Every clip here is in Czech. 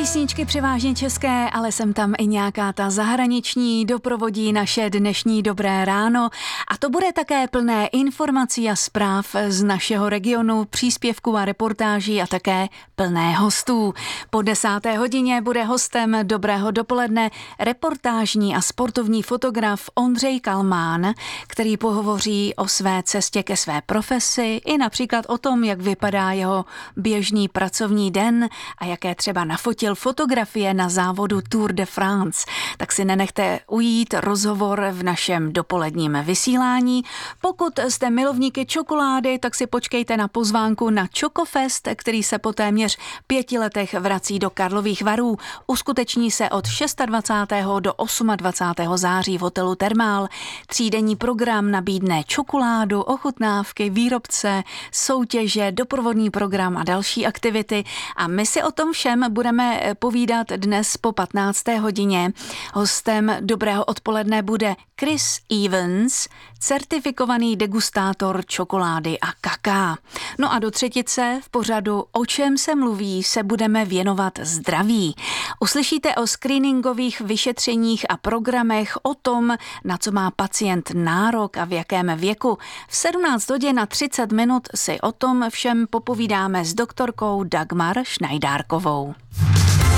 Písničky převážně české, ale sem tam i nějaká ta zahraniční doprovodí naše dnešní dobré ráno. A to bude také plné informací a zpráv z našeho regionu, příspěvků a reportáží a také plné hostů. Po 10. hodině bude hostem dobrého dopoledne reportážní a sportovní fotograf Ondřej Kalmán, který pohovoří o své cestě ke své profesi i například o tom, jak vypadá jeho běžný pracovní den a jaké třeba nafotil fotografie na závodu Tour de France. Tak si nenechte ujít rozhovor v našem dopoledním vysílání. Pokud jste milovníky čokolády, tak si počkejte na pozvánku na Čokofest, který se po téměř 5 letech vrací do Karlových Varů. Uskuteční se od 26. do 28. září v hotelu Thermal. 3denní program nabídne čokoládu, ochutnávky, výrobce, soutěže, doprovodný program a další aktivity. A my si o tom všem budeme povídat dnes po 15. hodině. Hostem dobrého odpoledne bude Chris Evans, certifikovaný degustátor čokolády a kaká. No a do třetice v pořadu O čem se mluví se budeme věnovat zdraví. Uslyšíte o screeningových vyšetřeních a programech, o tom, na co má pacient nárok a v jakém věku. V 17 hodin a 30 minut si o tom všem popovídáme s doktorkou Dagmar Šnajdárkovou.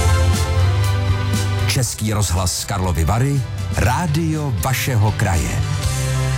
Český rozhlas Karlovy Vary, rádio vašeho kraje.